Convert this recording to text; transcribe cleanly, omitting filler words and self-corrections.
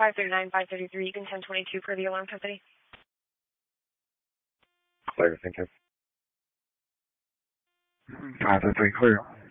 539, 533, Egan 1022 for the alarm company. Clear, thank you. 533 clear.